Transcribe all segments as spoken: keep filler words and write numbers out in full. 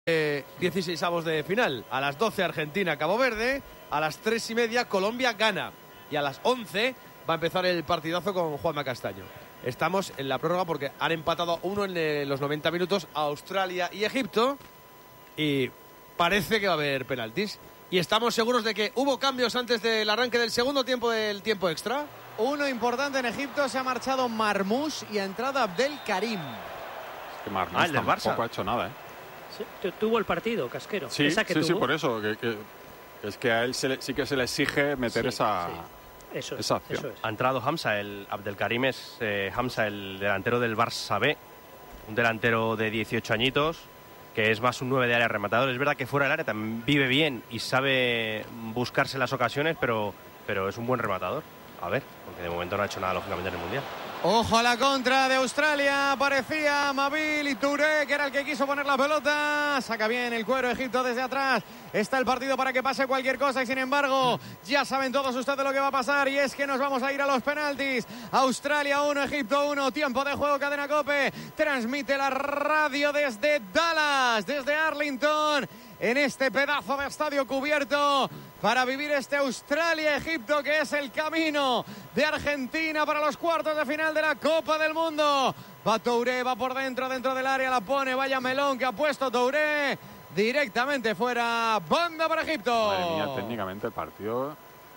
Eh, dieciseisavos de final. A las doce Argentina, Cabo Verde. A las tres y media Colombia, Ghana. Y a las once va a empezar el partidazo con Juanma Castaño. Estamos en la prórroga porque han empatado uno en eh, los noventa minutos Australia y Egipto. Y parece que va a haber penaltis. Y estamos seguros de que hubo cambios antes del arranque del segundo tiempo del tiempo extra. Uno importante en Egipto, se ha marchado Marmoush y ha entrado Abdel Karim. Es que Marmoush Ah, el del tampoco Barça. ha hecho nada, ¿eh? Sí, tuvo el partido, Casquero. Sí, Esa que sí, tuvo. sí, por eso. Que, que, es que a él se le, sí que se le exige meter Sí, esa, sí. Eso es, esa acción. eso es. Ha entrado Hamza, el Abdelkarim es eh, Hamza, el delantero del Barça B, un delantero de dieciocho añitos, que es más un nueve de área rematador. Es verdad que fuera del área también vive bien y sabe buscarse las ocasiones, pero, pero es un buen rematador. A ver, porque de momento no ha hecho nada lógicamente en el Mundial. Ojo a la contra de Australia, parecía Mabil y Touré, que era el que quiso poner la pelota. Saca bien el cuero Egipto desde atrás. Está el partido para que pase cualquier cosa y sin embargo ya saben todos ustedes lo que va a pasar y es que nos vamos a ir a los penaltis. Australia uno, Egipto uno, tiempo de juego, Cadena COPE. Transmite la radio desde Dallas, desde Arlington, en este pedazo de estadio cubierto para vivir este Australia-Egipto, que es el camino de Argentina para los cuartos de final de la Copa del Mundo. Va Touré, va por dentro, dentro del área, la pone, vaya melón que ha puesto Touré. Directamente fuera, banda para Egipto. Madre mía, técnicamente el partido,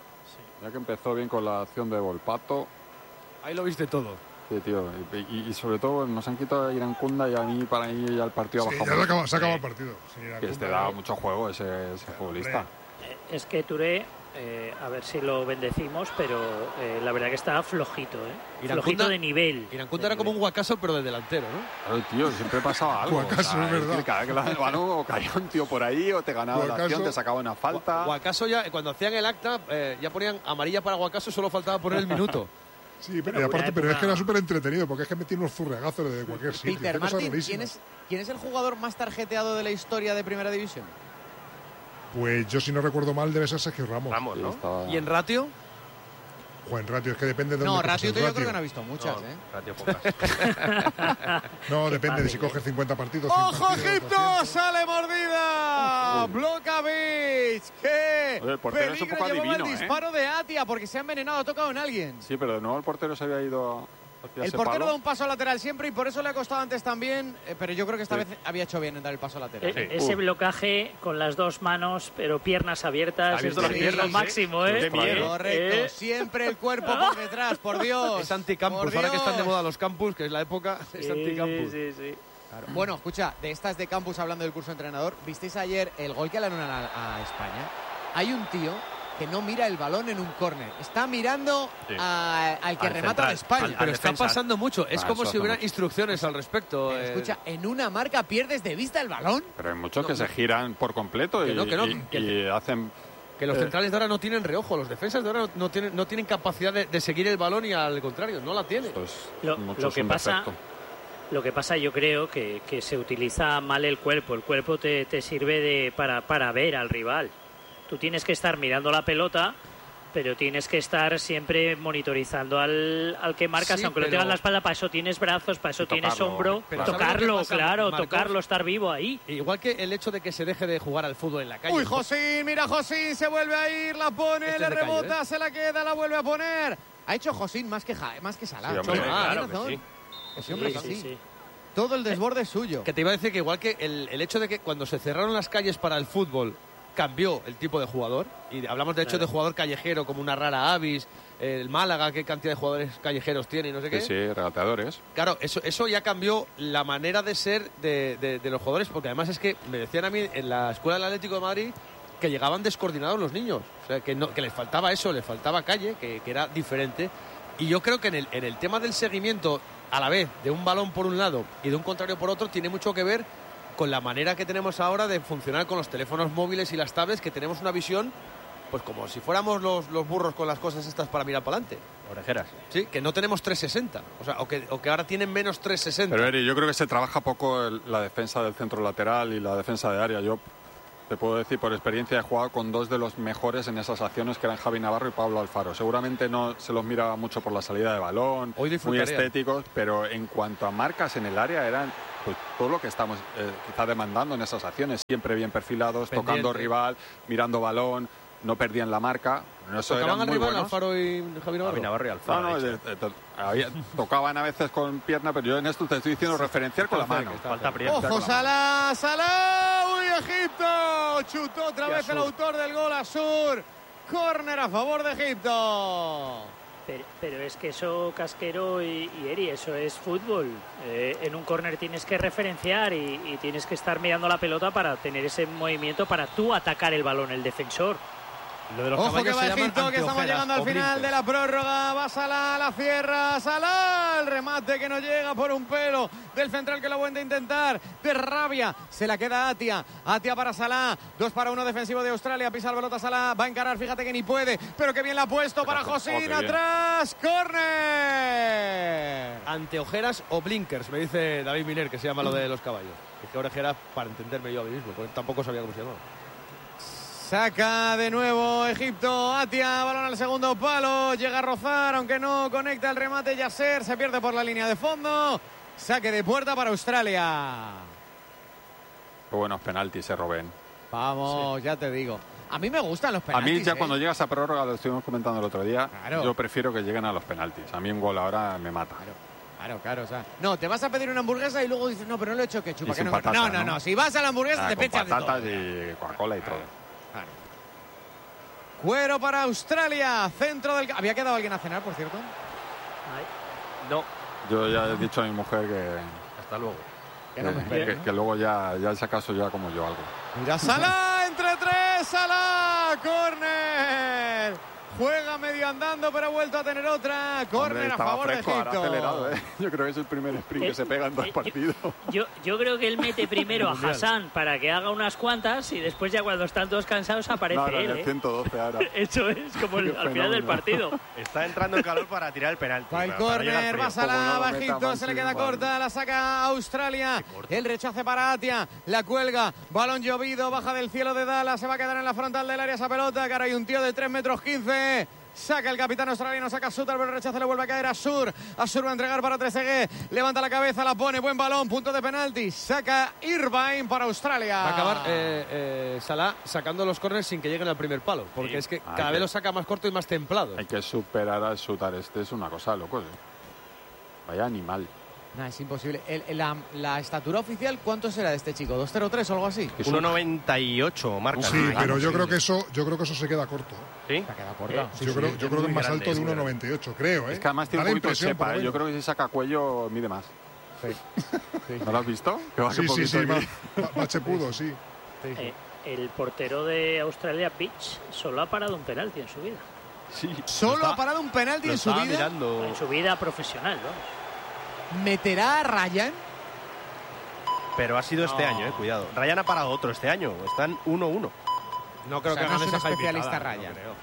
ya que empezó bien con la acción de Volpato. Ahí lo viste todo. Sí, tío, y, y, y sobre todo nos han quitado a Irankunda y a mí para mí ya el partido ha Sí, bajado. ya se acaba, se acaba Sí. el partido. Sí, Que Irankunda, este da mucho juego ese, ese futbolista. Eh, Es que Touré, eh, a ver si lo bendecimos, pero eh, la verdad que está flojito, ¿eh? Irankunda- Flojito de nivel. Irankunda era como un Guacaso, pero de delantero, ¿no? Claro, tío, siempre pasaba algo. Guacaso, es verdad. que cada vez que le daba el balón o caía un tío por ahí o te ganaba la Guacaso. acción, te sacaba una falta. Guacaso ya, cuando hacían el acta, eh, ya ponían amarilla para Guacaso, solo faltaba poner el minuto. Sí, pero, Pero y aparte, una pero es época- que era súper entretenido porque es que metía unos zurregazos de cualquier sitio. Peter qué cosas Martin, rarísimas. ¿quién es, ¿quién es el jugador más tarjeteado de la historia de Primera División? Pues yo, si no recuerdo mal, debe ser Sergio Ramos. Ramos, Sí, ¿no? estaba- ¿Y en ratio? Juan Ratio, es que depende de No, dónde coges Ratio el yo creo ratio. que no ha visto muchas, No, ¿eh? ratio pocas. No, depende de si fácil, ¿eh? coges cincuenta partidos. cien ¡Ojo partidos, Egipto! doscientos. ¡Sale mordida! Uy. Blokovic. ¡Qué Oye, el portero es un peligro poco llevaba adivino, el ¿eh? disparo de Atia porque se ha envenenado, ha tocado en alguien. Sí, pero de nuevo el portero se había ido hacia El ese portero palo. da un paso lateral siempre y por eso le ha costado antes también, eh, pero yo creo que esta Sí. vez había hecho bien en dar el paso lateral. E- Sí. Ese Uh. blocaje con las dos manos, pero piernas abiertas, Abierto es las lo piernas, ¿eh? máximo, ¿eh? Qué miedo. Correcto, Eh, siempre el cuerpo por detrás, por Dios. Es anticampus. por Ahora que están de Dios. moda los campus, que es la época, es sí, anticampus. sí, sí. Claro. Bueno, escucha, de estas de campus hablando del curso de entrenador, ¿visteis ayer el gol que le anulan a, a España? Hay un tío que no mira el balón en un córner, está mirando Sí. a- al que Al remata central, de España. al- Pero está defensa. pasando mucho. Es Ah, como eso si hace hubiera mucho. instrucciones al respecto. Pero eh. escucha, en una marca pierdes de vista el balón. Pero hay muchos No, que se giran por completo y, Que no, que no, y- que- y hacen... Que los Eh. centrales de ahora no tienen reojo, los defensas de ahora no, no tienen, no tienen capacidad de, de seguir el balón y al contrario, no la tienen. Pues, Lo- mucho lo es que un pasa- defecto. Lo que pasa, yo creo que, que se utiliza mal el cuerpo. El cuerpo te, te sirve de, para, para ver al rival. Tú tienes que estar mirando la pelota, pero tienes que estar siempre monitorizando al, al que marcas, Sí, aunque lo pero- tengas en la espalda. Para eso tienes brazos, para eso Y tienes tocarlo, hombro. pero ¿sabes lo que Tocarlo, pasa, claro, Marcos? tocarlo, estar vivo ahí. Igual que el hecho de que se deje de jugar al fútbol en la calle. Uy, Josín, mira Josín, se vuelve a ir, la pone, Este le es de calle, rebota, ¿eh? se la queda, la vuelve a poner. Ha hecho Josín más que, Ja- más que Salah. Sí, hombre. Tiene Claro que razón. sí. Ese hombre Sí, es sí, así. sí. Todo el desborde es suyo. Que te iba a decir que igual que el, el hecho de que cuando se cerraron las calles para el fútbol cambió el tipo de jugador, y hablamos de hecho Claro. de jugador callejero como una rara Avis, el Málaga, qué cantidad de jugadores callejeros tiene y no sé qué. Sí, sí, regateadores. Claro, eso, eso ya cambió la manera de ser de, de- de los jugadores, porque además es que me decían a mí en la escuela del Atlético de Madrid que llegaban descoordinados los niños, o sea, que, no, que les faltaba eso, les faltaba calle, que, que era diferente. Y yo creo que en el, en el tema del seguimiento, a la vez, de un balón por un lado y de un contrario por otro, tiene mucho que ver con la manera que tenemos ahora de funcionar con los teléfonos móviles y las tablets, que tenemos una visión, pues como si fuéramos los, los burros con las cosas estas para mirar para adelante. Orejeras. Sí, que no tenemos trescientos sesenta, o sea, o que, o que ahora tienen menos trescientos sesenta. Pero Eri, yo creo que se trabaja poco el- la defensa del centro lateral y la defensa de área. Yo te puedo decir por experiencia, he jugado con dos de los mejores en esas acciones, que eran Javi Navarro y Pablo Alfaro. Seguramente no se los miraba mucho por la salida de balón, Hoy muy disfrutarían. estéticos, pero en cuanto a marcas en el área eran pues, todo lo que estamos eh, quizá demandando en esas acciones, siempre bien perfilados, Pendiente. tocando rival, mirando balón, no perdían la marca. Eso ¿Tocaban eran al muy rival, buenos. Alfaro y Javi Navarro? Javi Navarro y Alfaro. No, no, de eh, hecho. eh, to- había- tocaban a veces con pierna, pero yo en esto te estoy diciendo referenciar con la Estaba mano. cerca, Falta Prieta. Ojo, Salah, Salah, uy, Egipto, chutó otra Y vez el Asur. autor del gol, Asur, córner a favor de Egipto. Pero, pero es que eso, Casquero y, y Eri, eso es fútbol. Eh, en un córner tienes que referenciar y, y tienes que estar mirando la pelota para tener ese movimiento para tú atacar el balón, el defensor. Lo de los Ojo que caballos va se llaman Egipto, que estamos anteojeras llegando al o final blinkers. de la prórroga. Va Salah, la cierra, Salah, el remate que no llega por un pelo del central que lo vuelve a intentar. De rabia, se la queda Atia. Atia para Salah, dos para uno defensivo de Australia. Pisa la pelota Salah, va a encarar, fíjate que ni puede, pero que bien la ha puesto para oh, qué Josín, bien. atrás, córner. Anteojeras o blinkers, me dice David Miner, que se llama lo de los caballos. Dije orejeras para entenderme yo a mí mismo, porque tampoco sabía cómo se llamaba. Saca de nuevo Egipto, Atia, balón al segundo palo, llega a rozar, aunque no conecta el remate Yasser, se pierde por la línea de fondo, saque de puerta para Australia. Qué buenos penaltis se Robén. Vamos, ya te digo. A mí me gustan los A penaltis. mí ya ¿eh? cuando llegas a prórroga, lo estuvimos comentando el otro día, Claro. yo prefiero que lleguen a los penaltis. A mí un gol ahora me mata. Claro, claro, o sea, no, te vas a pedir una hamburguesa y luego dices, no, pero no le he hecho ketchup. Y ¿a que sin no, patata, no, no, ¿no? no, si vas a la hamburguesa Ah, te con pechas de todo. patatas y Coca-Cola y todo. Claro. Cuero para Australia, centro del... ¿Había quedado alguien a cenar, por cierto? Ay, No, Yo ya he dicho a mi mujer que, hasta luego. Que no me que, espere, que- ¿no? que luego ya, ya si acaso ya como yo algo. Mira, Salah, entre tres, Salah, córner. Juega medio andando, pero ha vuelto a tener otra. Hombre, Córner a estaba favor de fresco, ahora Egipto. acelerado, ¿eh? Yo creo que es el primer sprint Eh, que se pega en dos eh, yo- partidos. Yo, yo creo que él mete primero a Hassan para que haga unas cuantas y después ya cuando están todos cansados aparece No, no, en él. el ¿eh? ciento doce ahora. Eso es como el- Qué al final del fenómeno. partido. Está entrando en calor para tirar el penalti. Va el para- para llegar córner, frío. va Salah, Como no lo va meta Egipto, Mansi, se le queda vale. corta, la saca Australia. El rechace para Atia, la cuelga, balón llovido, baja del cielo de Dallas, se va a quedar en la frontal del área esa pelota, que ahora hay un tío de tres metros quince. Saca el capitán australiano, saca Suter, pero el rechace le vuelve a caer a Sur. Asur va a entregar para Trezeguet, levanta la cabeza, la pone, buen balón, punto de penalti. Saca Irvine para Australia. Va a acabar eh, eh, Salah sacando los córneres sin que lleguen al primer palo, porque Sí. es que Ah, cada que- vez lo saca más corto y más templado. Hay que superar al Sutar. Este es una cosa de locos. ¿eh? Vaya animal. Nah, es imposible. El- el- la, la estatura oficial, ¿cuánto será de este chico? ¿dos cero tres o algo así? Es uno un- noventa y ocho marca. Sí, el pero yo sí. creo que eso, yo creo que eso se queda corto. ¿Sí? Se ha quedado corta. Sí, yo sí, creo, es yo creo que muy es más grande, alto es de muy uno noventa y ocho, creo, ¿eh? Es que además tiene Da un la poquito de impresión, sepa. por lo ¿eh? Yo menos. creo que si saca cuello mide más. Sí. ¿No lo has visto? Que baje Sí, sí, poquito sí, aquí. va, va- va chepudo, sí. Eh, el portero de Australia Beach solo ha parado un penalti en su vida. Sí. Solo Lo ha parado un penalti lo en su estaba vida. mirando. En su vida profesional, ¿no? ¿Meterá a Ryan? Pero ha sido este No. año, eh, cuidado. Ryan ha parado otro este año. Están uno uno. No creo O sea, que no hagan es un esa especialista hypeada, Ryan. no creo.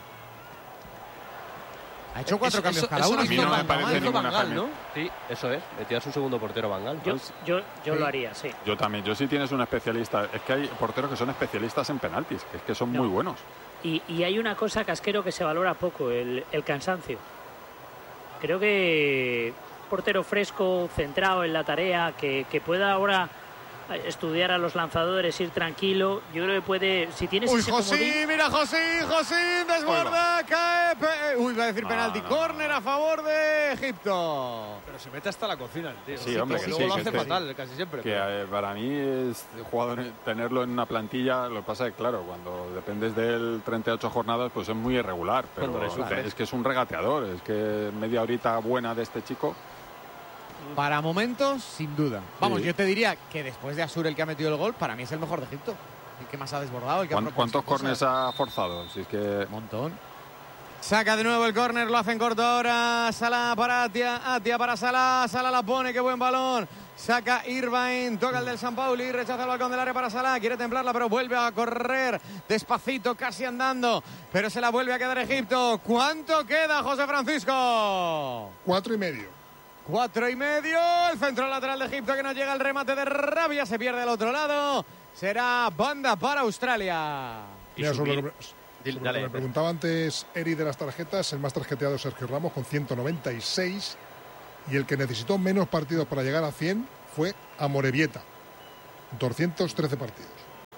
Ha hecho cuatro Eso- cambios eso- cada eso uno. lo A mí hizo no me Van- parece lo hizo ninguna Van Gaal, hype. ¿no? Sí, eso es. Metía a su segundo portero Van Gaal. Yo, yo, yo Sí. lo haría, sí. Yo también. Yo sí tienes un especialista. Es que hay porteros que son especialistas en penaltis. Que es que son No. muy buenos. Y, y hay una cosa, Casquero, que se valora poco, el, el cansancio. Creo que portero fresco, centrado en la tarea, que, que pueda ahora estudiar a los lanzadores, ir tranquilo. Yo creo que puede, si tienes Uy, ese José, comodín- mira José, José, desborda, cae. pe- Uy, va a decir No, penalti. no, Córner a favor de Egipto. Pero se mete hasta la cocina el tío. Sí, hombre, que que luego sí, lo que hace este- fatal casi siempre. Que pero- eh, para mí es jugador tenerlo en una plantilla. Lo que pasa es que, claro, cuando dependes de él treinta y ocho jornadas, pues es muy irregular. Pero Cuando le sufres. es que es un regateador. Es que media horita buena de este chico. Para momentos, sin duda. Vamos, Sí. yo te diría que después de Asur, el que ha metido el gol, para mí es el mejor de Egipto. El que más ha desbordado, el que ha ¿Cuán- propuesto ¿Cuántos cosas. corners ha forzado? Si es que Un montón. Saca de nuevo el córner, lo hacen corto ahora. Salah para Atia, Atia para Salah. Salah la pone, qué buen balón. Saca Irvine, toca el del San Pauli, rechaza el balcón del área para Salah. Quiere templarla, pero vuelve a correr despacito, casi andando. Pero se la vuelve a quedar Egipto. ¿Cuánto queda, José Francisco? Cuatro y medio. Cuatro y medio. El centro lateral de Egipto que no llega al remate de Rabia. Se pierde al otro lado. Será banda para Australia. Y Mira, sobre subir- lo que, Dil- sobre lo dale, que me preguntaba antes Eri de las tarjetas, el más tarjeteado es Sergio Ramos con ciento noventa y seis y el que necesitó menos partidos para llegar a cien fue Amorebieta. doscientos trece partidos.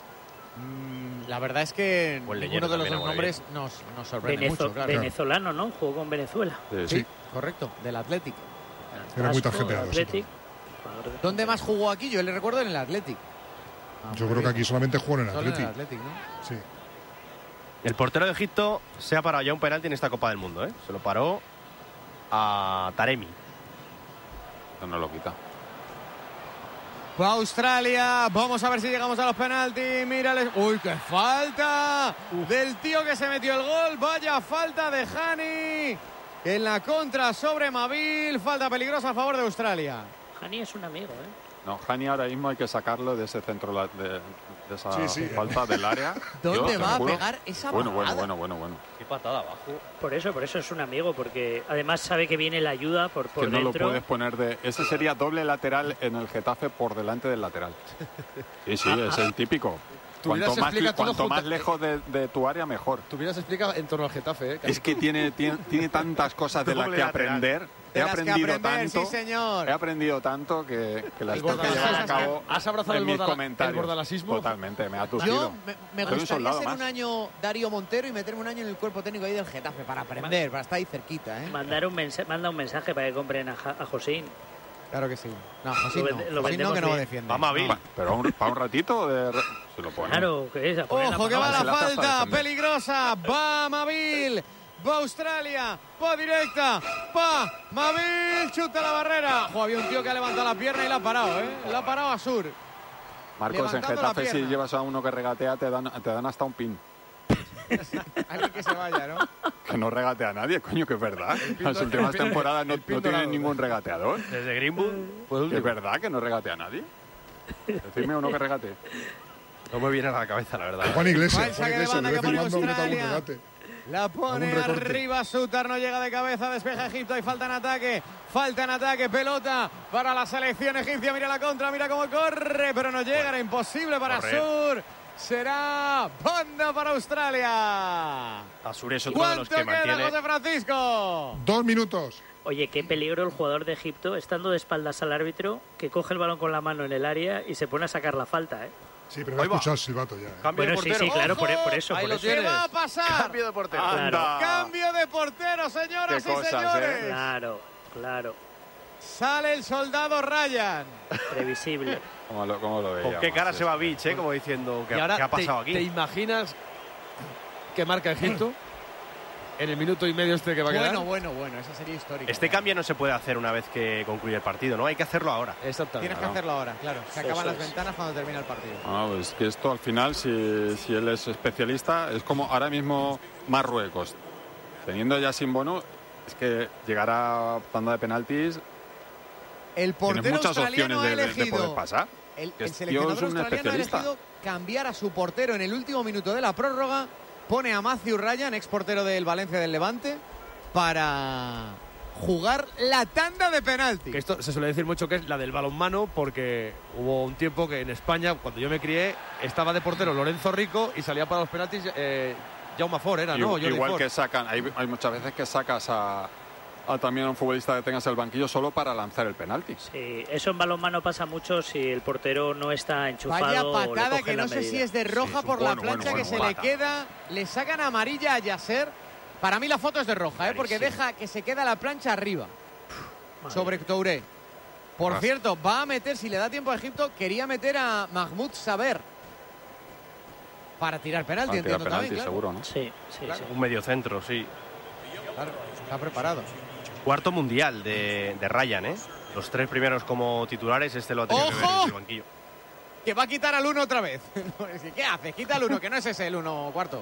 Mm, la verdad es que Buen ninguno leñero de los también, dos nombres nos, nos sorprende Venezo- mucho, claro. venezolano, ¿no? Jugó con Venezuela. Sí, Sí, correcto, del Atlético. Era muy Vasco, tarjeteado, sí, Athletic. Jugador de- ¿Dónde más jugó aquí? Yo le recuerdo en el Atlético. Yo creo que aquí solamente jugó en el Solo en el Athletic. Athletic, ¿no? Sí. El portero de Egipto se ha parado ya un penalti en esta Copa del Mundo, ¿eh? Se lo paró a Taremi. no lo quita. Fue Australia, vamos a ver si llegamos a los penaltis. Mírales. ¡Uy, qué falta! Del tío que se metió el gol. Vaya falta de Hani. En la contra sobre Mabil. Falta peligrosa a favor de Australia. Hani es un amigo, ¿eh? No, Hani ahora mismo hay que sacarlo de ese centro la- de, de esa Sí, sí. falta del área. ¿Dónde Yo te va a juro. pegar esa Bueno, bueno, bajada? bueno, bueno, bueno. Qué patada abajo. Por eso, por eso es un amigo, porque además sabe que viene la ayuda por, por Que no lo dentro. puedes poner de... Ese sería doble lateral en el Getafe por delante del lateral. Sí, sí, es el típico. Tú hubieras Cuanto más, explicado todo cuanto más junto- lejos de, de tu área, mejor. Tú hubieras explicado en torno al Getafe, ¿eh? Es que tiene, tiene, tiene tantas cosas de las Doble que lateral. aprender. De He las que aprendido aprender, tanto. sí, señor. He aprendido tanto que, que las El tengo que bordalacismo. llevar a cabo ¿Has abrazado en el mis bordala- el comentarios. bordalasismo? Totalmente, me ha tusido. Yo me, me Soy un gustaría soldado ser más. un año Darío Montero y meterme un año en el cuerpo técnico ahí del Getafe para aprender, para estar ahí cerquita, ¿eh? Mandar un mensa- manda un mensaje para que compren a, Ja- a Josín. Claro que sí. No, Josín Lo no. vende- lo Josín no, vendemos que no bien. defiende. Vamos a ver. Va, pero un- para un ratito de... re- se lo pone. Claro, que es. a poner Ojo que va se la la hace hasta falta, defender. peligrosa, va Mabil, va Australia, va directa, va Mabil, chuta la barrera. Jo, había un tío que ha levantado la pierna y la ha parado, ¿eh? La ha parado a Sur. Marcos, en levantando la Getafe si pierna. llevas a uno que regatea te dan, te dan hasta un pin. Alguien que se vaya, ¿no? Que no regatea a nadie, coño, que es verdad. Las últimas el pin- temporadas no, el pin no tienen dorado. ningún regateador. Desde Greenwood, pues ¿Es verdad que no regatea a nadie? Decidme uno que regate. no me viene a la cabeza, la verdad. Juan Va Iglesias, el Juan saque de Iglesias, banda de que vez en pone cuando mete algún Australia. regate. La pone Algún recorte. arriba Sutar, no llega de cabeza, despeja Egipto, hay falta en ataque, falta en ataque, pelota para la selección egipcia, mira la contra, mira cómo corre, pero no llega, era imposible para Correr. Sur, será banda para Australia. Asur es otro de los ¿Cuánto que queda, mantiene. José Francisco? Dos minutos. Oye, qué peligro el jugador de Egipto, estando de espaldas al árbitro, que coge el balón con la mano en el área y se pone a sacar la falta, ¿eh? Sí, pero va a Ahí va. escuchar el silbato ya. ¿eh? Cambio Bueno, de sí, portero. sí, claro, por, ¡Ojo! por eso. Ahí por lo eso. ¿Qué tienes. va a pasar? Cambio de portero. Claro. Cambio de portero, señoras Qué y cosas, señores. ¿eh? Claro, claro, Sale el soldado Ryan. previsible. ¿Cómo lo, cómo lo ¿Con veíamos? qué cara Sí. se va Beach, eh? Como diciendo, ¿qué, Y ahora qué ha pasado te, aquí? ¿te imaginas que marca Egipto en el minuto y medio este que va a quedar? Bueno, bueno, bueno, esa sería histórica. Este cambio no se puede hacer una vez que concluye el partido, ¿no? Hay que hacerlo ahora. Exactamente. Tienes que hacerlo ahora, claro. Se Eso acaban las es. ventanas cuando termina el partido. Ah, pues que esto al final, si, si él es especialista, es como ahora mismo Marruecos. Teniendo ya sin bono, es que llegar a tanda de penaltis, El tienes portero muchas australiano opciones ha de, de- de elegido. poder pasar. El, Que el este seleccionador tío es un australiano ha especialista. elegido cambiar a su portero en el último minuto de la prórroga. Pone a Matthew Ryan, ex portero del Valencia del Levante, para jugar la tanda de penalti. Que esto se suele decir mucho que es la del balonmano, porque hubo un tiempo que en España, cuando yo me crié, estaba de portero Lorenzo Rico y salía para los penaltis eh, Jaume Ford, era, ¿no? I- Jordi igual Ford. que sacan, hay, hay muchas veces que sacas a, a también a un futbolista que tengas el banquillo solo para lanzar el penalti. Sí, eso en balonmano pasa mucho si el portero no está enchufado. Vaya o le patada cogen que la no sé medida. si es de roja Sí, por bueno, la plancha bueno, que bueno, se le pata. queda. Le sacan amarilla a Yasser. Para mí la foto es de roja, ¿eh? Porque Clarísimo. deja que se queda la plancha arriba. Madre. Sobre Touré. Por Ras. cierto, va a meter, si le da tiempo a Egipto, quería meter a Mahmoud Saber para tirar penalti, Para tirar entiendo penalti, también, claro. seguro, ¿no? Sí, sí, sí. Un mediocentro, sí. Claro, está preparado. Cuarto mundial de, de Ryan, ¿eh? Los tres primeros como titulares, este lo ha tenido que ver ¡Ojo! desde el banquillo. Que va a quitar al uno otra vez. ¿Qué haces? Quita al uno, que no es ese el uno cuarto.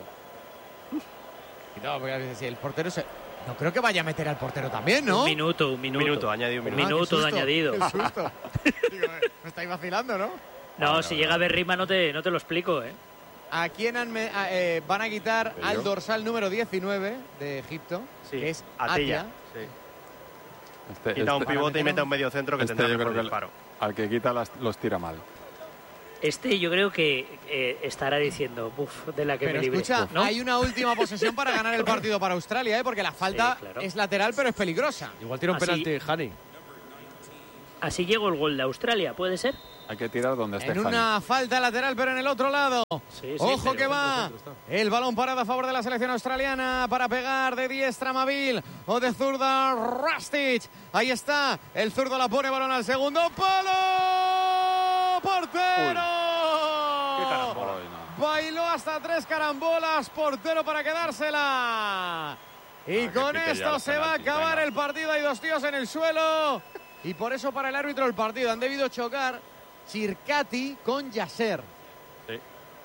No, porque si el portero se... No creo que vaya a meter al portero también, ¿no? Un minuto, un minuto. Un minuto, añadido un Un minuto. minuto Ah, de qué susto, añadido. qué susto. Digo, eh, me estáis vacilando, ¿no? No, si llega Berrima no te, no te lo explico, ¿eh? ¿A quién han me- a- eh, van a quitar ¿Yo? al dorsal número diecinueve de Egipto? Sí, Que es Atilla. Atilla. Sí. Este, Quita un este- pivote y meter mete un- un mediocentro que este tendrá yo mejor creo que disparo. al que quita las- los tira mal. Este yo creo que eh, estará diciendo, uff, de la que Pero me libre. escucha, ¿no? hay una última posesión para ganar el partido para Australia, ¿eh? Porque la falta Sí, claro. es lateral, pero es peligrosa. Igual tira un Así- penalti, Hani. Así llegó el gol de Australia, ¿puede ser? Hay que tirar donde esté En Jaime. una falta lateral, pero en el otro lado. Sí, sí, Ojo pero que bueno, va el balón parado a favor de la selección australiana para pegar de diestra Mabil o de zurda Rastic. Ahí está, el zurdo la pone, balón al segundo palo. ¡Portero! Uy, qué carambola. Ay, no. Bailó hasta tres carambolas, portero para quedársela. Y Ah, que con pite ya esto los se va a penaltis, acabar venga. el partido. Hay dos tíos en el suelo. Y por eso para el árbitro el partido han debido chocar Chircati con Yasser. Sí.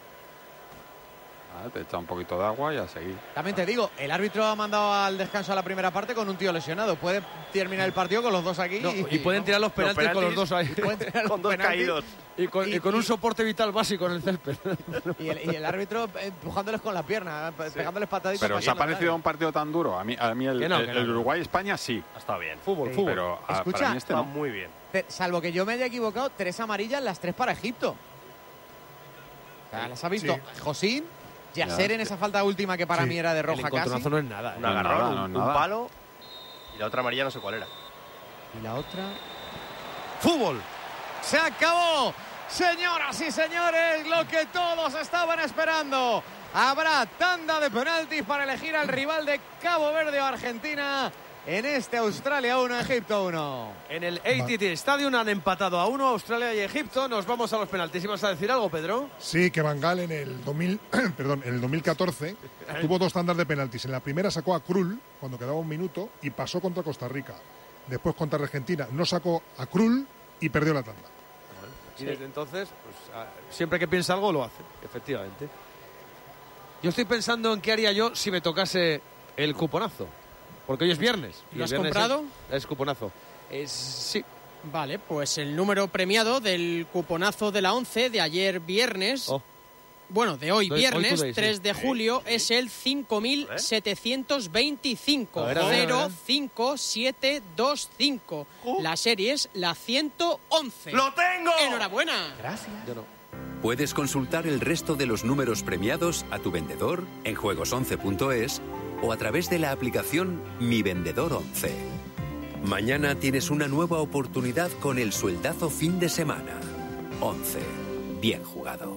Ah, te echa un poquito de agua y a seguir. También te digo, el árbitro ha mandado al descanso a la primera parte con un tío lesionado. Puede terminar el partido con los dos aquí. No, y pueden tirar los penaltis, penaltis con los dos ahí. pueden tirar los Con dos penaltis. caídos. Y con, y Y- con y- un soporte vital básico en el césped. Y el, y el árbitro empujándoles con la pierna, pegándoles pataditas. Pero para ¿os que ha no parecido caigan. un partido tan duro? A mí, a mí el, Que no, el- que no, el que no. Uruguay-España sí. Ha estado bien. Fútbol, Sí, fútbol. Pero a- Escucha, para mí este Está no. muy bien. Te- Salvo que yo me haya equivocado, tres amarillas, las tres para Egipto. O sea, las ha visto Sí. Josín, Yasser Ya. en esa falta última que para Sí. mí era de El roja casi. encontronazo no es nada. Un No es agarrón, nada, un, no es un nada. palo y la otra amarilla no sé cuál era. Y la otra. ¡Fútbol! ¡Se acabó! Señoras y señores, lo que todos estaban esperando. Habrá tanda de penaltis para elegir al rival de Cabo Verde o Argentina en este Australia uno, Egipto uno. En el A T T Stadium han empatado a uno Australia y Egipto. Nos vamos a los penaltis. ¿Ibas a decir algo, Pedro? Sí, que Van Gaal en el, dos mil, perdón, en el dos mil catorce tuvo dos tandas de penaltis. En la primera sacó a Krul cuando quedaba un minuto y pasó contra Costa Rica. Después contra Argentina no sacó a Krul y perdió la tanda. Y desde entonces, pues, a- siempre que piensa algo, lo hace, efectivamente. Yo estoy pensando en qué haría yo si me tocase el cuponazo. Porque hoy es viernes. y ¿Lo el has viernes comprado? Es, es cuponazo. Es, sí. Vale, pues el número premiado del cuponazo de la once de ayer viernes, Oh, bueno, de hoy Hoy- hoy viernes, today, sí. tres de julio, es el cinco mil setecientos veinticinco, A ver, a ver, a ver. cero cinco siete dos cinco. La serie es la ciento once. ¡Lo tengo! ¡Enhorabuena! yo no. Puedes consultar el resto de los números premiados a tu vendedor en juegos once punto es o a través de la aplicación Mi Vendedor once. Mañana tienes una nueva oportunidad con el sueldazo fin de semana. once. Bien jugado.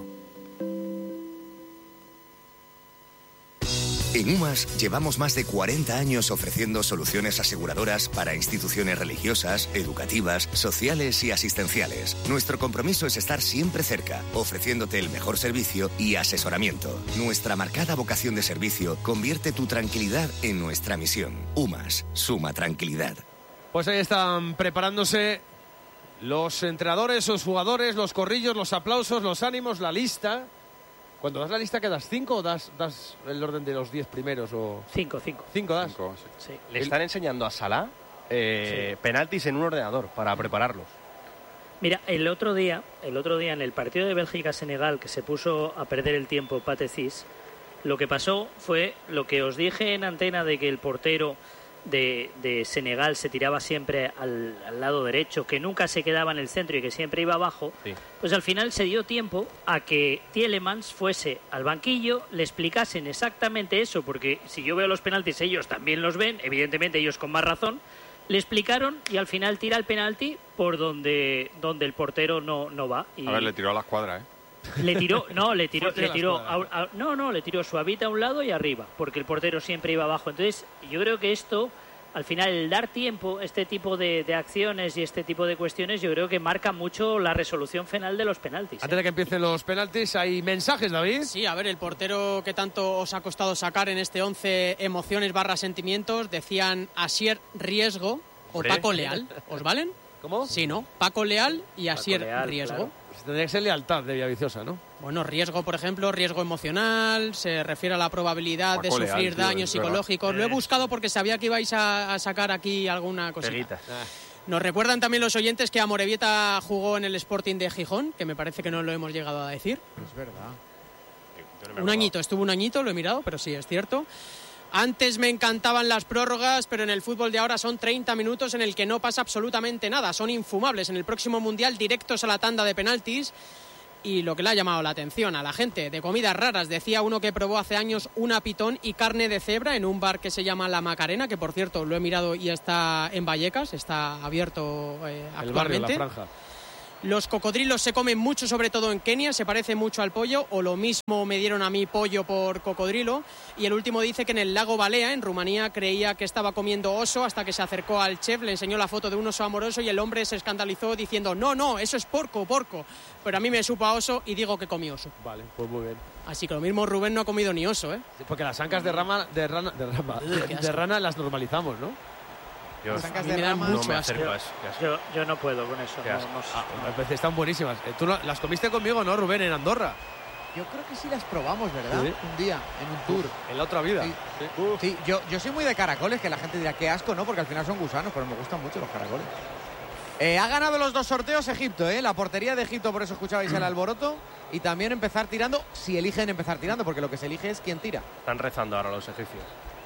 En UMAS llevamos más de cuarenta años ofreciendo soluciones aseguradoras para instituciones religiosas, educativas, sociales y asistenciales. Nuestro compromiso es estar siempre cerca, ofreciéndote el mejor servicio y asesoramiento. Nuestra marcada vocación de servicio convierte tu tranquilidad en nuestra misión. UMAS, suma tranquilidad. Pues ahí están preparándose los entrenadores, los jugadores, los corrillos, los aplausos, los ánimos, la lista. Cuando das la lista, ¿qué das? ¿Cinco o das, das el orden de los diez primeros? O... Cinco, cinco. ¿Cinco das? Cinco, sí. Sí. Le están enseñando a Salah eh, penaltis en un ordenador para prepararlos. Mira, el otro día, el otro día en el partido de Bélgica-Senegal, que se puso a perder el tiempo Pate Cis, lo que pasó fue lo que os dije en antena de que el portero de, de Senegal se tiraba siempre al, al lado derecho, que nunca se quedaba en el centro y que siempre iba abajo. Sí. Pues al final se dio tiempo a que Tielemans fuese al banquillo, le explicasen exactamente eso, porque si yo veo los penaltis ellos también los ven, evidentemente ellos con más razón, le explicaron y al final tira el penalti por donde, donde el portero no, no va. Y A ver, le tiró a la escuadra, ¿eh? le tiró, no, le tiró, Fuerte le la tiró, escuadra. a- a- no, no, le tiró suavita a un lado y arriba, porque el portero siempre iba abajo. Entonces, yo creo que esto, al final, el dar tiempo, este tipo de, de acciones y este tipo de cuestiones, yo creo que marca mucho la resolución final de los penaltis. ¿eh? Antes de que empiecen los penaltis, hay mensajes, David. Sí, a ver, el portero que tanto os ha costado sacar en este once, emociones barra sentimientos, decían Asier Riesgo o Hombre. Paco Leal. ¿Os valen? ¿Cómo? Sí, ¿no? Paco Leal y Asier Leal, Riesgo. claro. Pues tendría que ser lealtad de Villaviciosa, ¿no? Bueno, riesgo, por ejemplo, riesgo emocional, se refiere a la probabilidad de Paco Leal, sufrir tío, daños es verdad. psicológicos. Lo he buscado porque sabía que ibais a, a sacar aquí alguna cosita. Peguitas. Nos recuerdan también los oyentes que Amorebieta jugó en el Sporting de Gijón, que me parece que no lo hemos llegado a decir. Es verdad. Yo no me Un acordaba. añito, estuvo un añito, lo he mirado, pero sí, es cierto. Antes me encantaban las prórrogas, pero en el fútbol de ahora son treinta minutos en el que no pasa absolutamente nada. Son infumables. En el próximo Mundial, directos a la tanda de penaltis. y lo que le ha llamado la atención a la gente de comidas raras. Decía uno que probó hace años una pitón y carne de cebra en un bar que se llama La Macarena, que por cierto lo he mirado y está en Vallecas, está abierto eh, actualmente. El barrio, la franja. Los cocodrilos se comen mucho, sobre todo en Kenia, se parece mucho al pollo, o lo mismo me dieron a mí pollo por cocodrilo. Y el último dice que en el lago Balea, en Rumanía, creía que estaba comiendo oso hasta que se acercó al chef, le enseñó la foto de un oso amoroso y el hombre se escandalizó diciendo no, no, eso es porco, porco. Pero a mí me supo a oso y digo que comí oso. Vale, pues muy bien. Así que lo mismo Rubén no ha comido ni oso, ¿eh? Sí, porque las ancas de rama, de rana, de rama, de, de rana las normalizamos, ¿no? Yo, Las ancas de rama no mucho me asco. acerco a eso. qué asco. Yo, yo no puedo con eso. Qué No, asco. no sé. Ah, a veces están buenísimas. Eh, Tú no- las comiste conmigo, ¿no, Rubén, en Andorra? Yo creo que sí las probamos, ¿verdad? Sí. Un día, en un tour. En la otra vida. Sí. Sí. Sí, yo, yo soy muy de caracoles, que la gente dirá qué asco, ¿no? Porque al final son gusanos, pero me gustan mucho los caracoles. Eh, ha ganado los dos sorteos Egipto, ¿eh? La portería de Egipto, por eso escuchabais el alboroto. Y también empezar tirando, si eligen empezar tirando, porque lo que se elige es quién tira. Están rezando ahora los egipcios.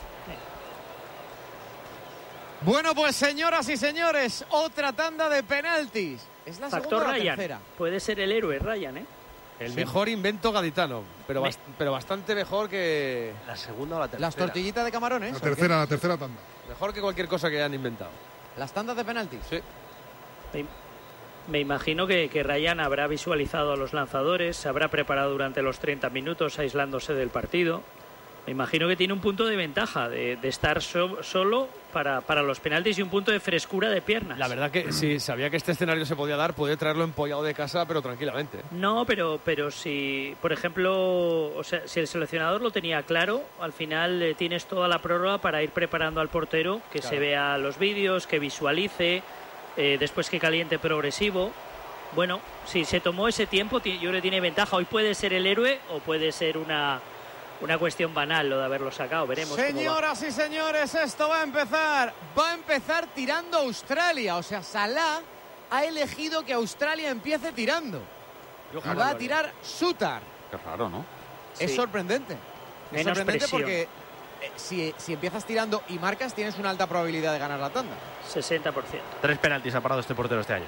Bueno, pues señoras y señores, otra tanda de penaltis. Es la Factor segunda o la Ryan. tercera. Puede ser el héroe Ryan, ¿eh? El mejor invento gaditano, pero, Me- bast- pero bastante mejor que La segunda o la tercera. Las tortillitas de camarones. La ¿o qué? tercera, la tercera tanda. mejor que cualquier cosa que hayan inventado. Las tandas de penaltis. Sí. Me, me imagino que, que Ryan habrá visualizado a los lanzadores, se habrá preparado durante los treinta minutos aislándose del partido. Me imagino que tiene un punto de ventaja de, de estar so- solo para, para los penaltis y un punto de frescura de piernas. La verdad que si sabía que este escenario se podía dar, podía traerlo empollado de casa, pero tranquilamente. No, pero, pero si, por ejemplo, o sea, si el seleccionador lo tenía claro, al final eh, tienes toda la prórroga para ir preparando al portero, que Claro. se vea los vídeos, que visualice, eh, después que caliente progresivo. Bueno, si se tomó ese tiempo, ti- yo creo que tiene ventaja. Hoy puede ser el héroe o puede ser una, una cuestión banal lo de haberlo sacado. Veremos cómo va. Señoras y señores, esto va a empezar. Va a empezar tirando Australia. O sea, Salah ha elegido que Australia empiece tirando. Yo Y jamás va lo a haría. tirar Sutar. Qué raro, ¿no? Es Sí. sorprendente. Es Menos sorprendente presión. porque eh, si, si empiezas tirando y marcas, tienes una alta probabilidad de ganar la tanda. sesenta por ciento. Tres penaltis ha parado este portero este año.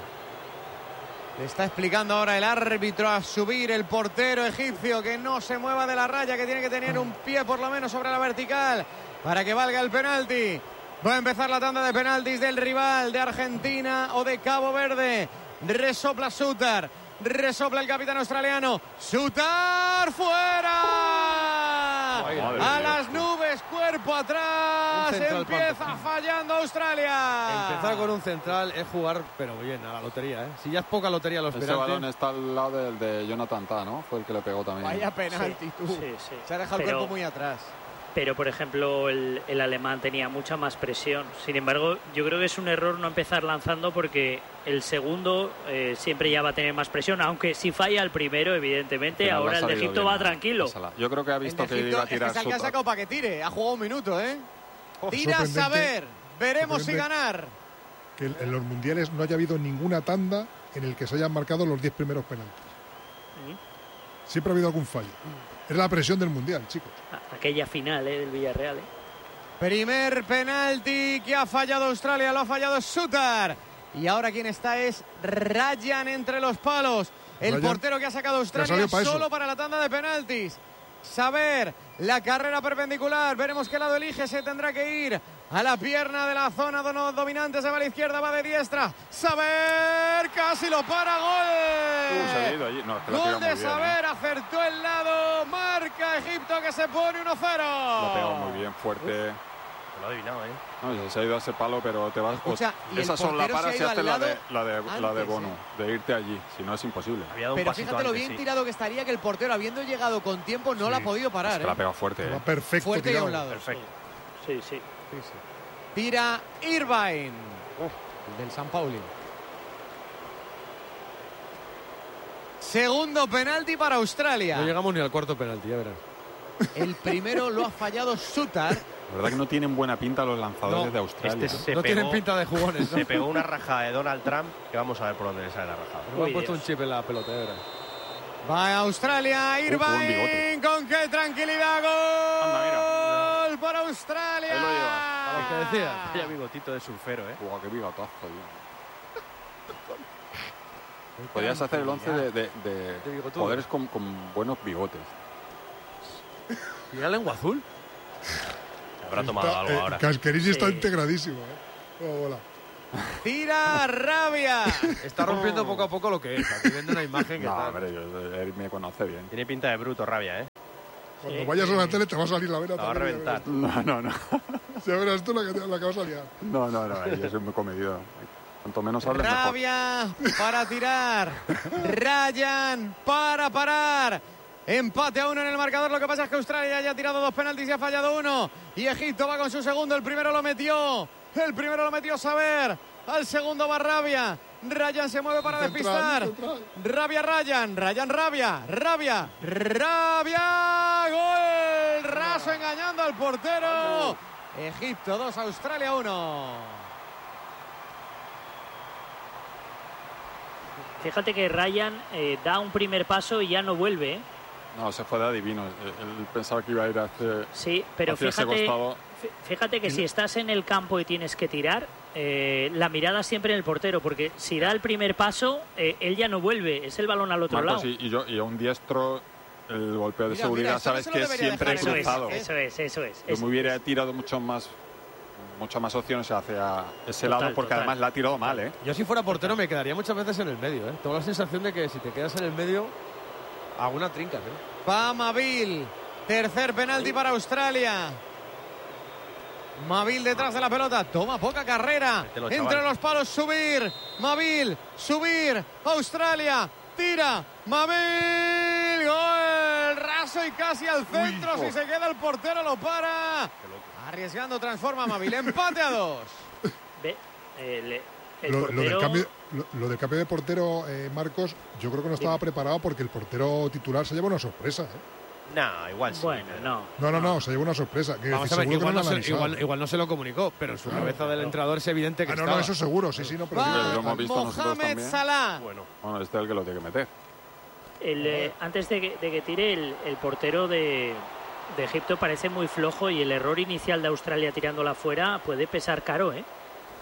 Le está explicando ahora el árbitro a subir el portero egipcio que no se mueva de la raya, que tiene que tener un pie por lo menos sobre la vertical para que valga el penalti. Va a empezar la tanda de penaltis del rival de Argentina o de Cabo Verde. Resopla Sutar. Resopla el capitán australiano. ¡Sutar fuera! Madre A mía. las nubes, cuerpo atrás. Un central Empieza panto. fallando Australia. Empezar con un central es jugar, pero bien, a la lotería, ¿eh? Si ya es poca lotería los Ese penaltis. balón está al lado del de Jonathan Tah, ¿no? Fue el que le pegó también. Vaya penalti, tú. Sí, sí. Se ha dejado el Pero- cuerpo muy atrás. Pero, por ejemplo, el, el alemán tenía mucha más presión. Sin embargo, yo creo que es un error no empezar lanzando porque el segundo eh, siempre ya va a tener más presión. Aunque si falla el primero, evidentemente, Pero le ahora ha el de salido Egipto bien va a- tranquilo. a Salah. Yo creo que ha El visto de que Egipto iba a es que tirar es el que ha Sutar. sacado para que tire. Ha jugado un minuto, ¿eh? Oh, Tira a sorprendente saber. Veremos si sorprendente. ganar. Que en los mundiales no haya habido ninguna tanda en el que se hayan marcado los diez primeros penaltis. Siempre ha habido algún fallo. Es la presión del mundial, chicos. A- Aquella final eh, del Villarreal. eh. Primer penalti que ha fallado Australia, lo ha fallado Sutar. Y ahora quien está es Ryan entre los palos. El Ryan, portero que ha sacado Australia salió para eso. solo para la tanda de penaltis. Saber, la carrera perpendicular. Veremos qué lado elige. Se tendrá que ir a la pierna de la zona do- dominante. Se va a la izquierda, va de diestra. Saber, casi lo para. Uh, se ha Gol. ido allí. No, es que lo ha tirado Gol de muy bien, ¿eh? Saber, acertó el lado. Marca Egipto que se pone uno cero. Lo ha pegado muy bien, fuerte. Lo ha adivinado, ¿eh? No, se ha ido a ese palo, pero te vas. Escucha, y el esas son la portero se para ha si ido haces al la de, lado la de, la de antes, Bono, ¿eh? de irte allí. Si no, es imposible. Había dado un Pero pasito fíjate lo antes, bien sí. tirado que estaría, que el portero, habiendo llegado con tiempo, no la ha podido Es parar. que la ha ¿eh? pegado fuerte, Va ¿eh? perfecto Fuerte y a tirado. un lado. Perfecto. Sí, sí. Tira Irvine. El del San Pauli. Segundo penalti para Australia. No llegamos ni al cuarto penalti, ya verás. El primero lo ha fallado Sutar. La verdad que no tienen buena pinta los lanzadores No, de Australia. Este ¿eh? se no pegó, tienen pinta de jugones, ¿no? se pegó una rajada de Donald Trump que vamos a ver por dónde le sale la rajada. Me han Uy, puesto Dios. un chip en la pelota, ya verás. Va a Australia, qué buen Irvine. bigote. Con qué tranquilidad. Gol Anda, mira. para Australia. Ahí lo lleva. A lo que decía. Vaya bigotito de surfero, ¿eh? Buah, qué bigotazo, tío. Podrías hacer el once de, de, de jugadores con, con buenos bigotes. ¿Y la lengua azul? Habrá tomado Está, algo eh, ahora. Casquerini Sí. está integradísimo, ¿eh? Oh, hola. Tira Rabia. Está rompiendo poco a poco lo que es. Aquí viendo una imagen que No, está... hombre, yo, él me conoce bien. Tiene pinta de bruto, Rabia, ¿eh? Cuando Sí. vayas a la tele te va a salir la vena. La va a también, reventar. No, no, no. Ya verás tú la que, te- la que vas a liar. No, no, no, yo soy muy comedido. Cuanto menos hables, mejor. Rabia para tirar. Ryan para parar. Empate a uno en el marcador. Lo que pasa es que Australia ya ha tirado dos penaltis y ha fallado uno. Y Egipto va con su segundo. El primero lo metió. El primero lo metió Saber. Al segundo va Rabia. Ryan se mueve para Central, despistar. central. Rabia, Ryan. Ryan, Rabia. Rabia. Rabia. Gol. Raso engañando al portero. Egipto dos, Australia uno. Fíjate que Ryan eh, da un primer paso y ya no vuelve, ¿eh? No, se fue de adivino. Él, él pensaba que iba a ir hacia, Sí, pero hacia ese fíjate, costado. fí- fíjate que si estás en el campo y tienes que tirar, eh, la mirada siempre en el portero, porque si da el primer paso, eh, él ya no vuelve, es el balón al otro Marcos, lado. y, y yo, y a un diestro, el golpeo de Mira, seguridad, mira, esto no sabes se lo que es debería siempre dejar en Eso es, cruzado. eso es, eso es. Yo Es- me hubiera tirado mucho más, muchas más opciones hacia ese Total, lado, porque total. además la ha tirado mal, ¿eh? Yo si fuera portero me quedaría muchas veces en el medio, ¿eh? Tengo la sensación de que si te quedas en el medio, alguna trinca, ¿eh? Va Mavil. Tercer penalti para Australia. Mavil detrás de la pelota. Toma poca carrera. Mételo, Entre chaval. los palos, subir. Mavil, subir. Australia. Tira. Mavil. Gol. Raso y casi al centro. Uy, si oh. se queda el portero, lo para. Arriesgando, transforma a Mavil. Empate a dos. Ve, eh, le- el Lo, lo del portero- cambio, lo, lo del cambio de portero, eh, Marcos, yo creo que no estaba preparado porque el portero titular se lleva una sorpresa. ¿eh? No, igual sí. Bueno, pero- no. No, no, no, se lleva una sorpresa. Que Vamos a ver, seguro que igual no no, lo han se, avisado. igual, igual no se lo comunicó, pero en su cabeza del entrenador es evidente que Ah, no, estaba. no, eso seguro, sí, sí, no, pero Va Pero lo hemos visto nosotros Mohamed también. Salah. Bueno, Bueno, este es el que lo tiene que meter. El, eh, antes de que, de que tire, el, el portero de, de Egipto parece muy flojo y el error inicial de Australia tirándola fuera puede pesar caro, ¿eh?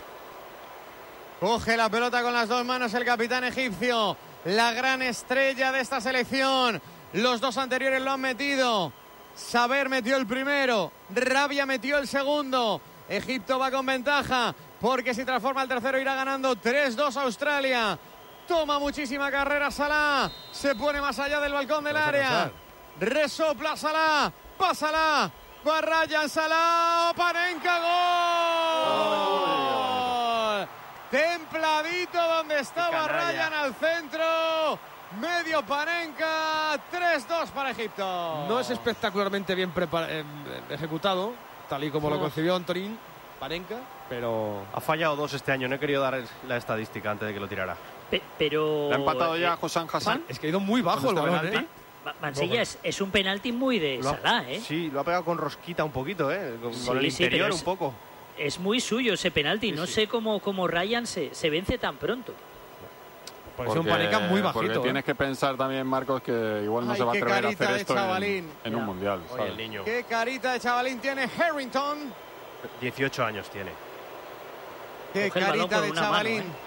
Coge la pelota con las dos manos el capitán egipcio, la gran estrella de esta selección. Los dos anteriores lo han metido. Saber metió el primero, Rabia metió el segundo. Egipto va con ventaja porque si transforma el tercero irá ganando tres dos Australia. Toma muchísima carrera Salah, se pone más allá del balcón del Vas a área. pasar. Resopla Salah, pásala, va Ryan Salah, Panenka, gol. Templadito donde estaba canalla. Ryan al centro. Medio Panenka, tres dos para Egipto. No es espectacularmente bien prepara- eh, ejecutado, tal y como lo Uf. concibió Antonín Panenka, pero ha fallado dos este año. No he querido dar la estadística antes de que lo tirara. Pe- pero... ¿Le ha empatado ya eh, Josán Hassan? es que ha ido muy bajo el ¿Con este balón, penalti? ¿eh? Ma- Mansilla es, es un penalti muy de Lo ha- Salah, ¿eh? Sí, lo ha pegado con rosquita un poquito, ¿eh? Con, Sí, con el sí, interior pero un es- poco. Es muy suyo ese penalti. Sí, no sí. sé cómo, cómo Ryan se, se vence tan pronto. Porque es un Panenka muy porque bajito. ¿eh? tienes que pensar también, Marcos, que igual no Ay, se va a qué atrever a carita hacer de esto en, chavalín. en Ya. un mundial. Oye, ¿sabes? el niño. Qué carita de chavalín tiene Harrington. dieciocho años tiene. Qué Coge el balón carita con de una chavalín. mano,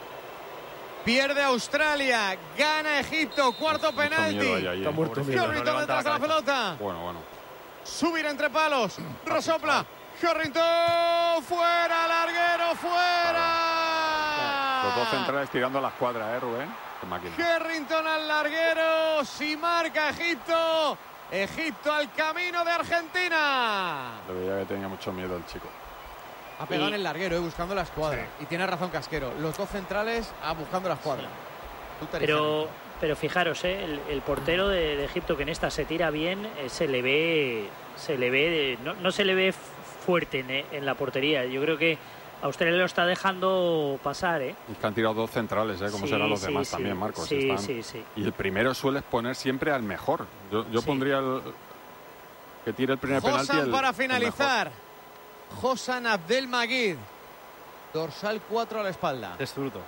Pierde Australia, gana Egipto, cuarto Mucho miedo penalti. hay ahí, Está ¿eh? muerto, Pobrecito, mira. no Harrington levanta detrás de la cabeza. pelota. Bueno, bueno. Subir entre palos. Resopla. Harrington. Fuera, larguero, fuera. Los dos centrales tirando a la escuadra, ¿eh, Rubén? Qué máquina. Harrington al larguero. Si marca Egipto. Egipto al camino de Argentina. Le veía que tenía mucho miedo el chico. Ha pegado Y- en el larguero, eh, buscando la escuadra. Y tiene razón Casquero. Los dos centrales ah, buscando la escuadra. Puta Pero, pero fijaros, ¿eh? el, el portero de, de Egipto que en esta se tira bien, eh, se le ve, se le ve, no, no se le ve fuerte en, en la portería. Yo creo que Australia lo está dejando pasar, ¿eh? Y que han tirado dos centrales, ¿eh? Como Sí, serán los sí, demás sí. también, Marcos. Sí, Están- sí, sí. Y el primero sueles poner siempre al mejor. Yo, yo Sí. pondría el que tire el primer penalti. Josan el- para el finalizar. Josan Abdelmagid. Dorsal cuatro a la espalda. Es fruto.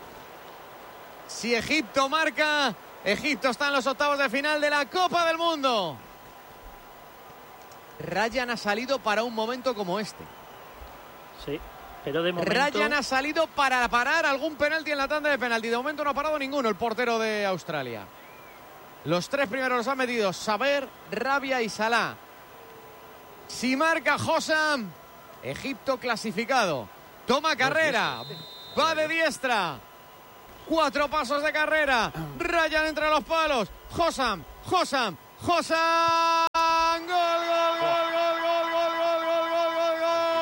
Si Egipto marca, Egipto está en los octavos de final de la Copa del Mundo. Ryan ha salido para un momento como este. Sí, Pero de momento... Ryan ha salido para parar algún penalti en la tanda de penalti. De momento no ha parado ninguno el portero de Australia. Los tres primeros los han metido Saber, Rabia y Salah. Si marca Hossam, Egipto clasificado. Toma carrera. Va de diestra. Cuatro pasos de carrera. Ryan entre los palos. Hossam, Hossam, Hossam. Gol, gol, gol, gol, gol, gol, gol, gol, gol, gol,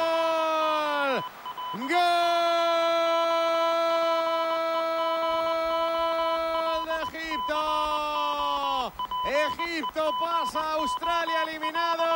gol. Gol de Egipto. Egipto pasa, Australia eliminado.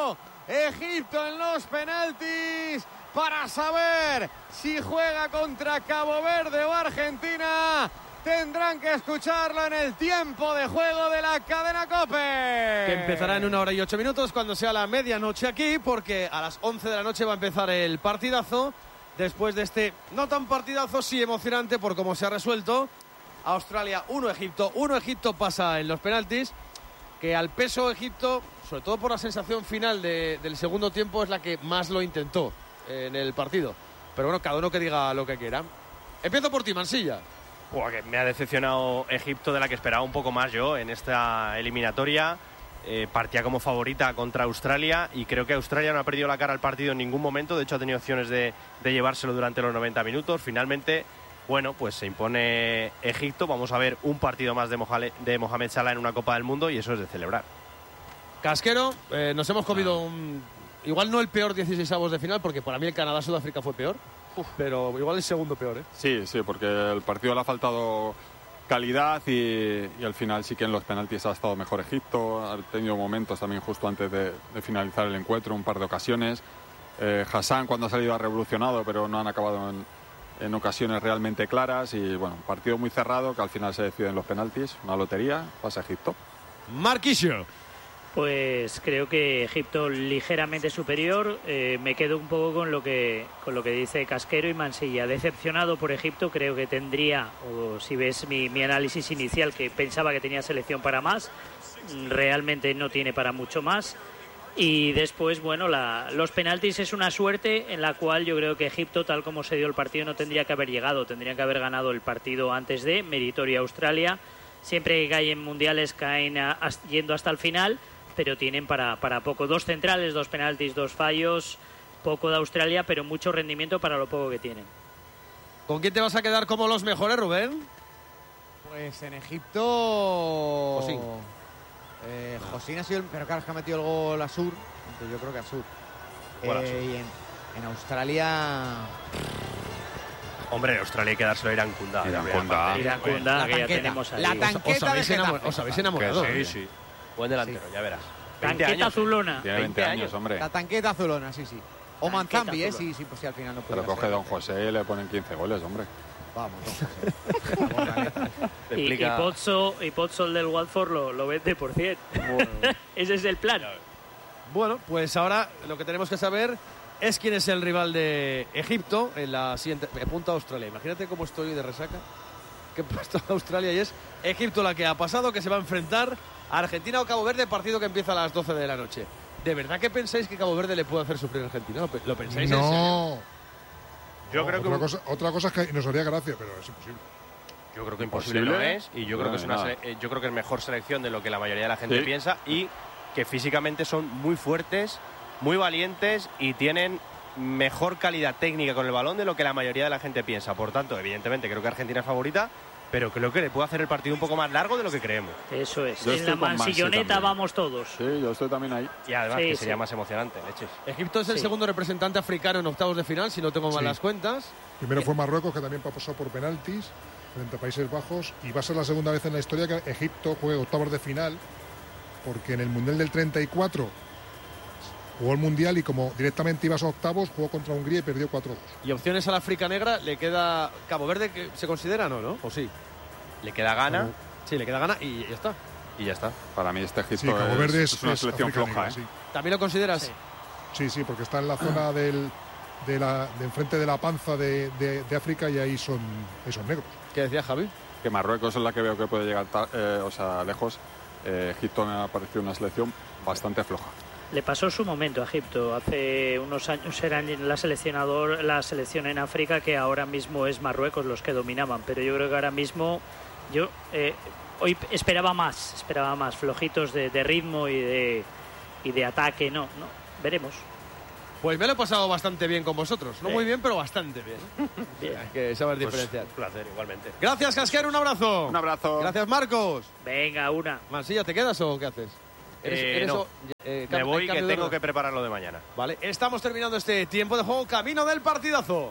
Egipto en los penaltis para saber si juega contra Cabo Verde o Argentina. Tendrán que escucharlo en el tiempo de juego de la cadena COPE. Que empezará en una hora y ocho minutos cuando sea la medianoche aquí, porque a las once de la noche va a empezar el partidazo. Después de este no tan partidazo, sí emocionante por cómo se ha resuelto. Australia uno, Egipto uno. Egipto pasa en los penaltis, que al peso Egipto, sobre todo por la sensación final de, del segundo tiempo, es la que más lo intentó en el partido. Pero bueno, cada uno que diga lo que quiera. Empiezo por ti, Mansilla. Buah, que me ha decepcionado Egipto, de la que esperaba un poco más yo en esta eliminatoria. Eh, partía como favorita contra Australia y creo que Australia no ha perdido la cara al partido en ningún momento. De hecho, ha tenido opciones de, de llevárselo durante los noventa minutos. Finalmente, bueno, pues se impone Egipto. Vamos a ver un partido más de, Mohale, de Mohamed Salah en una Copa del Mundo y eso es de celebrar. Casquero, eh, nos hemos comido un... Igual no el peor dieciseisavos de final, porque para mí el Canadá-Sudáfrica fue peor. Uf, pero igual el segundo peor, ¿eh? Sí, sí, porque el partido le ha faltado calidad y, y al final sí que en los penaltis ha estado mejor Egipto. Ha tenido momentos también justo antes de, de finalizar el encuentro, un par de ocasiones. Eh, Hassan cuando ha salido ha revolucionado, pero no han acabado en, en ocasiones realmente claras. Y bueno, un partido muy cerrado que al final se decide en los penaltis. Una lotería, pasa Egipto. Marquisio. Pues creo que Egipto ligeramente superior. Eh, me quedo un poco con lo que con lo que dice Casquero y Mansilla. Decepcionado por Egipto, creo que tendría, o si ves mi, mi análisis inicial, que pensaba que tenía selección para más, realmente no tiene para mucho más. Y después, bueno, la, los penaltis es una suerte en la cual yo creo que Egipto, tal como se dio el partido, no tendría que haber llegado. Tendría que haber ganado el partido antes de, meritorio Australia. Siempre que caen mundiales caen a, a, yendo hasta el final, pero tienen para, para poco. Dos centrales, dos penaltis, dos fallos, poco de Australia, pero mucho rendimiento para lo poco que tienen. ¿Con quién te vas a quedar como los mejores, Rubén? Pues en Egipto... Josín. Eh, Josín ha sido el... Pero claro, es que ha metido el gol a Sur. Yo creo que a Sur. Bueno, eh, Sur. Y en, en Australia... Hombre, en Australia hay que dárselo a Irán Kunda. Irán Kunda. Irán Kunda, La que ya tanqueta. tenemos ahí. La Os, tanqueta os habéis, de enamor- Getafe. os habéis enamorado. Que ¿eh? sí, sí. Buen delantero, Sí. ya verás. Tanqueta azulona. Tiene veinte veinte años, años. hombre. La tanqueta azulona, sí, sí. O Tanqueta Manzambi, ¿eh? azulona. Sí, sí, pues sí, al final no Pero puede coge ser. Don José y le ponen quince goles, hombre. Vamos, Don José. Vamos, la neta. Te Y, y explica- Pozzo, y Pozzo, el del Watford, lo, lo vende por cien. Ese es el plan. Bueno, pues ahora lo que tenemos que saber es quién es el rival de Egipto en la siguiente. Me apunto a Australia. Imagínate cómo estoy de resaca. Que he puesto a Australia y es Egipto la que ha pasado, que se va a enfrentar a Argentina o Cabo Verde, partido que empieza a las doce de la noche. ¿De verdad que pensáis que Cabo Verde le puede hacer sufrir a Argentina? ¿Lo pe- ¿Lo pensáis en serio? No. Yo No, creo que otra, cosa, otra cosa es que nos haría gracia, pero es imposible. Yo creo que imposible ¿Imposible? no es y yo creo que es una Nada. sele- eh, yo creo que es mejor selección de lo que la mayoría de la gente Sí. piensa y que físicamente son muy fuertes, muy valientes y tienen mejor calidad técnica con el balón de lo que la mayoría de la gente piensa. Por tanto, evidentemente creo que Argentina es favorita, pero creo que le puede hacer el partido un poco más largo de lo que creemos. Eso es. Yo En estoy la con Mansi mansilloneta también. vamos todos. Sí, yo estoy también ahí. Y además Sí, que sí. sería más emocionante, leches. Egipto es el Sí. segundo representante africano en octavos de final, si no tengo mal Sí. las cuentas. Primero fue Marruecos, que también pasó por penaltis frente a Países Bajos, y va a ser la segunda vez en la historia que Egipto juegue octavos de final, porque en el Mundial del treinta y cuatro jugó el Mundial y como directamente ibas a octavos, jugó contra Hungría y perdió cuatro dos. Y opciones a la África Negra, le queda Cabo Verde, que se considera, ¿no? ¿no? ¿O sí? Le queda gana Sí, le queda gana y ya está. y ya está. Para mí este Egipto Sí, Cabo es, Verde es, es una es selección África floja. Negra, ¿eh? sí. ¿También lo consideras? Sí. Sí, sí, porque está en la zona del, de, la, de enfrente de la panza de, de- de África y ahí son, ahí son negros. ¿Qué decía Javi? Que Marruecos es la que veo que puede llegar ta- eh, o sea, lejos. Eh, Egipto me ha parecido una selección bastante floja. Le pasó su momento a Egipto. Hace unos años era la, seleccionador, la selección en África, que ahora mismo es Marruecos los que dominaban. Pero yo creo que ahora mismo, yo eh, hoy esperaba más, esperaba más, flojitos de, de ritmo y de, y de ataque. No, no, veremos. Pues me lo he pasado bastante bien con vosotros. No sí. muy bien, pero bastante bien. Bien. Hay que saber Pues, diferenciar. un placer, igualmente. Gracias, Casquero, un abrazo. Un abrazo. Gracias, Marcos. Venga, una. Mansilla, ¿te quedas o qué haces? Eh, no. o- eh, Me cam- voy, hay que cambio de tengo orden? que prepararlo de mañana. Vale, estamos terminando este tiempo de juego. Camino del partidazo.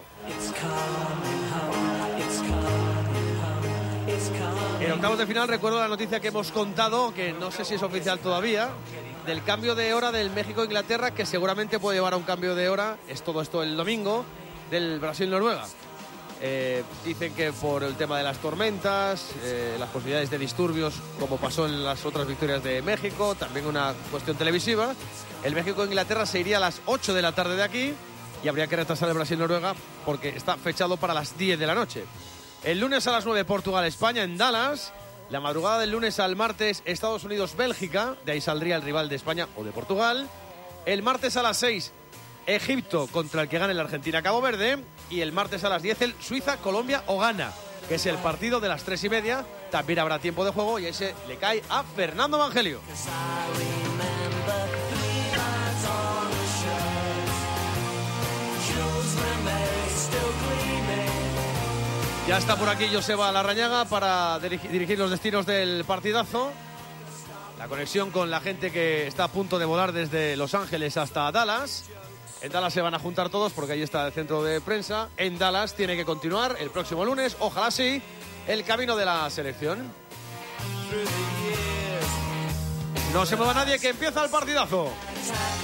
En octavos de final recuerdo la noticia que hemos contado, que no sé si es oficial todavía, del cambio de hora del México-Inglaterra, que seguramente puede llevar a un cambio de hora, es todo esto el domingo, del Brasil-Noruega. Eh, dicen que por el tema de las tormentas, eh, las posibilidades de disturbios, como pasó en las otras victorias de México, también una cuestión televisiva, el México-Inglaterra se iría a las ocho de la tarde de aquí y habría que retrasar el Brasil-Noruega porque está fechado para las diez de la noche. El lunes a las nueve, Portugal-España en Dallas. La madrugada del lunes al martes, Estados Unidos-Bélgica. De ahí saldría el rival de España o de Portugal. El martes a las seis, Egipto contra el que gane la Argentina-Cabo Verde. Y el martes a las diez, el Suiza-Colombia o Ghana, que es el partido de las tres y media. También habrá tiempo de juego y ese le cae a Fernando Evangelio. Ya está por aquí Joseba Larrañaga para dirigir, dirigir los destinos del partidazo. La conexión con la gente que está a punto de volar desde Los Ángeles hasta Dallas. En Dallas se van a juntar todos porque ahí está el centro de prensa. En Dallas tiene que continuar el próximo lunes, ojalá sí, el camino de la selección. No se mueva nadie, que empieza el partidazo.